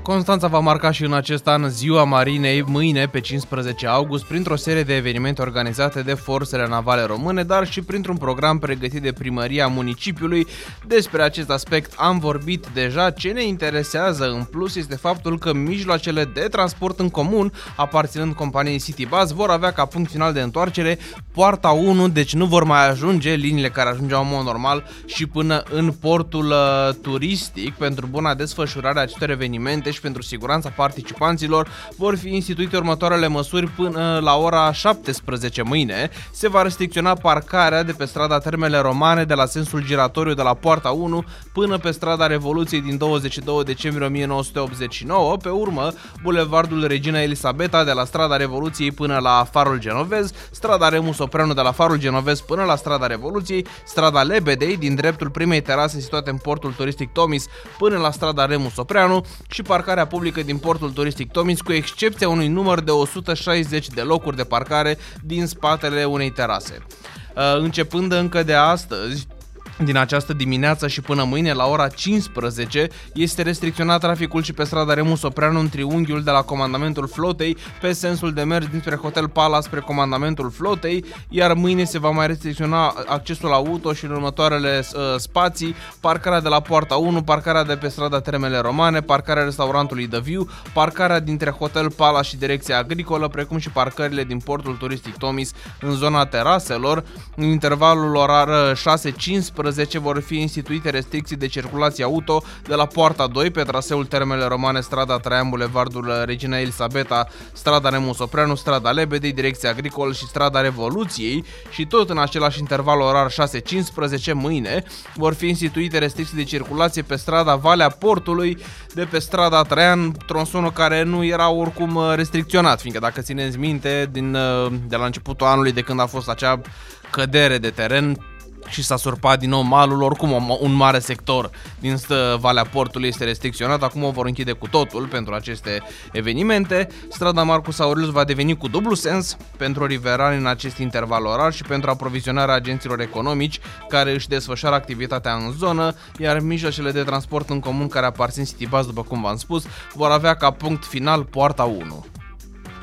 Constanța va marca și în acest an Ziua Marinei, mâine, pe 15 august, printr-o serie de evenimente organizate de forțele navale române, dar și printr-un program pregătit de primăria municipiului. Despre acest aspect am vorbit deja. Ce ne interesează în plus este faptul că mijloacele de transport în comun, aparținând companiei Citybus, vor avea ca punct final de întoarcere Poarta 1, deci nu vor mai ajunge liniile care ajungeau în mod normal și până în portul turistic. Pentru buna desfășurare a acestor evenimente și pentru siguranța participanților vor fi instituite următoarele măsuri până la ora 17 mâine. Se va restricționa parcarea de pe strada Termele Romane de la sensul giratoriu de la Poarta 1 până pe strada Revoluției din 22 decembrie 1989, pe urmă Bulevardul Regina Elisabeta de la strada Revoluției până la Farul Genovez, strada Remus Opreanu de la Farul Genovez până la strada Revoluției, strada Lebedei din dreptul primei terase situate în portul turistic Tomis până la strada Remus Opreanu și parcarea publică din portul turistic Tomis, cu excepția unui număr de 160 de locuri de parcare din spatele unei terase. Începând încă de astăzi, din această dimineață și până mâine la ora 15, este restricționat traficul și pe strada Remus Opreanu în triunghiul de la Comandamentul Flotei pe sensul de mers dinspre Hotel Palace spre Comandamentul Flotei, iar mâine se va mai restricționa accesul auto și în următoarele spații: parcarea de la Poarta 1, parcarea de pe strada Termele Romane, parcarea restaurantului The View, parcarea dintre Hotel Palace și Direcția Agricolă, precum și parcările din portul turistic Tomis în zona teraselor. În intervalul orar 6-15 vor fi instituite restricții de circulație auto de la Poarta 2 pe traseul Termele Romane, strada Traian, Bulevardul Regina Elisabeta, strada Remus Opreanu, strada Lebedei, Direcția Agricol și strada Revoluției, și tot în același interval orar 6-15 mâine vor fi instituite restricții de circulație pe strada Valea Portului de pe strada Traian, tronsonul care nu era oricum restricționat, fiindcă dacă țineți minte de la începutul anului, de când a fost acea cădere de teren și s-a surpat din nou malul, oricum un mare sector din Valea Portului este restricționat. Acum o vor închide cu totul pentru aceste evenimente. Strada Marcus Aurelius va deveni cu dublu sens pentru riverani în acest interval orar și pentru aprovizionarea agenților economici care își desfășoară activitatea în zonă, iar mijloacele de transport în comun care aparțin Citybus, după cum v-am spus, vor avea ca punct final Poarta 1.